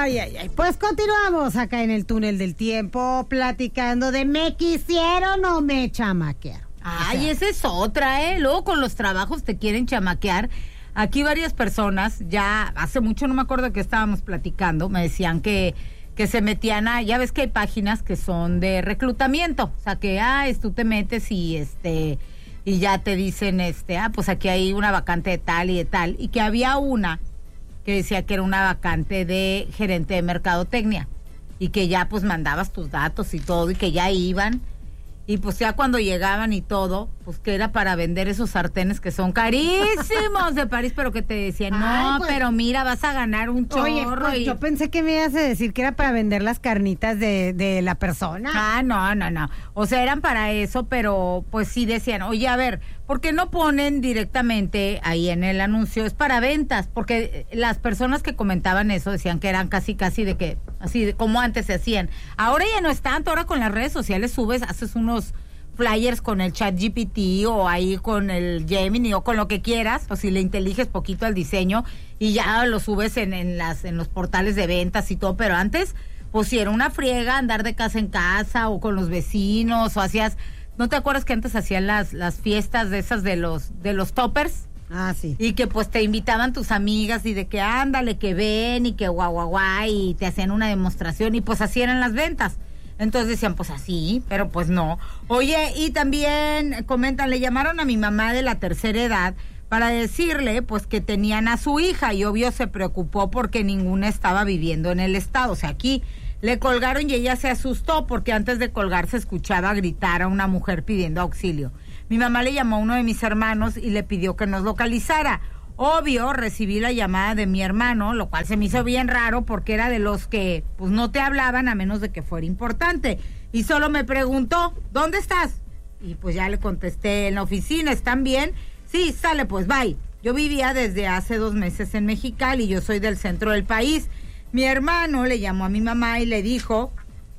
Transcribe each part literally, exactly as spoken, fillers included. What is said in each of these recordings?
Ay, ay, ay. Pues continuamos acá en el túnel del tiempo platicando de me quisieron o me chamaquearon. Ay, o sea, esa es otra, ¿eh? Luego con los trabajos te quieren chamaquear. Aquí varias personas, ya hace mucho, no me acuerdo que estábamos platicando, me decían que, que se metían a, ya ves que hay páginas que son de reclutamiento, o sea que, ah, es, tú te metes y este, y ya te dicen, este, ah, pues aquí hay una vacante de tal y de tal, y que había una que decía que era una vacante de gerente de mercadotecnia, y que ya pues mandabas tus datos y todo, y que ya iban. Y pues ya cuando llegaban y todo, pues que era para vender esos sartenes que son carísimos de París, pero que te decían, no, ay, pues, pero mira, vas a ganar un chorro. Oye, pues y... yo pensé que me ibas a decir que era para vender las carnitas de, de la persona. Ah, no, no, no. O sea, eran para eso, pero pues sí decían, oye, a ver, ¿por qué no ponen directamente ahí en el anuncio? Es para ventas, porque las personas que comentaban eso decían que eran casi, casi de que, así de, como antes se hacían. Ahora ya no es tanto, ahora con las redes sociales subes, haces unos flyers con el chat G P T o ahí con el Gemini o con lo que quieras, o si le inteliges poquito al diseño y ya lo subes en, en las en los portales de ventas y todo, pero antes pues si era una friega andar de casa en casa o con los vecinos o hacías, ¿no te acuerdas que antes hacían las las fiestas de esas de los de los toppers? Ah, sí. Y que pues te invitaban tus amigas y de que ándale, que ven y que guau guau guau y te hacían una demostración y pues así eran las ventas. Entonces decían, pues así, pero pues no. Oye, y también comentan, le llamaron a mi mamá de la tercera edad para decirle, pues, que tenían a su hija y obvio se preocupó porque ninguna estaba viviendo en el estado. O sea, aquí le colgaron y ella se asustó porque antes de colgar se escuchaba gritar a una mujer pidiendo auxilio. Mi mamá le llamó a uno de mis hermanos y le pidió que nos localizara. Obvio, recibí la llamada de mi hermano, lo cual se me hizo bien raro porque era de los que pues no te hablaban a menos de que fuera importante. Y solo me preguntó, ¿dónde estás? Y pues ya le contesté, en la oficina, ¿están bien? Sí, sale pues, bye. Yo vivía desde hace dos meses en Mexicali y yo soy del centro del país. Mi hermano le llamó a mi mamá y le dijo,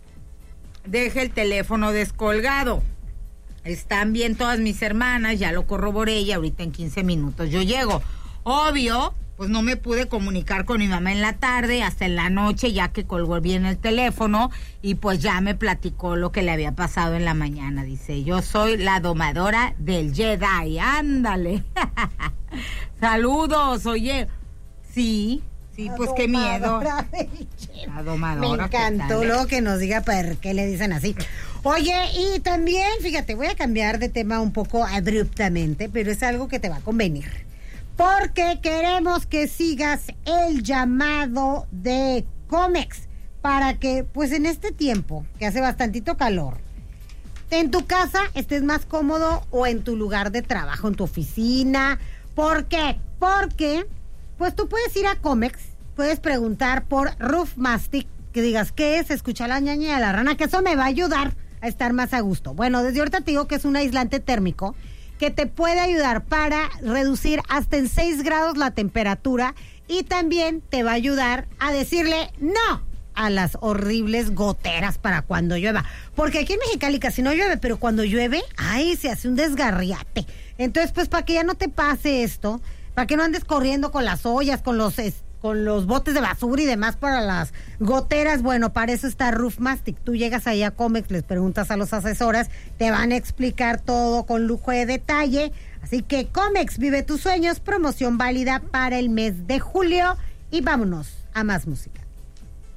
deje el teléfono descolgado. Están bien todas mis hermanas, ya lo corroboré y ahorita en quince minutos yo llego. Obvio, pues no me pude comunicar con mi mamá en la tarde, hasta en la noche, ya que colgó bien el teléfono, y pues ya me platicó lo que le había pasado en la mañana. Dice, yo soy la domadora del Jedi, ándale. Saludos, oye. Sí, sí, La pues qué miedo. del Jedi. La domadora. Me encantó luego que nos diga por qué le dicen así. Oye, y también, fíjate, voy a cambiar de tema un poco abruptamente, pero es algo que te va a convenir. Porque queremos que sigas el llamado de Comex para que, pues en este tiempo, que hace bastantito calor, en tu casa estés más cómodo o en tu lugar de trabajo, en tu oficina. ¿Por qué? Porque, pues tú puedes ir a Comex, puedes preguntar por Roof Mastic, que digas, ¿qué es? Escucha la ñaña de la rana, que eso me va a ayudar a estar más a gusto. Bueno, desde ahorita te digo que es un aislante térmico que te puede ayudar para reducir hasta en seis grados la temperatura y también te va a ayudar a decirle no a las horribles goteras para cuando llueva. Porque aquí en Mexicali casi no llueve, pero cuando llueve, ay, se hace un desgarriate. Entonces, pues, para que ya no te pase esto, para que no andes corriendo con las ollas, con los... con los botes de basura y demás para las goteras, bueno, para eso está Roof Mastic. Tú llegas ahí a Comex, les preguntas a los asesoras, te van a explicar todo con lujo de detalle. Así que Comex, vive tus sueños, promoción válida para el mes de julio. Y vámonos a más música.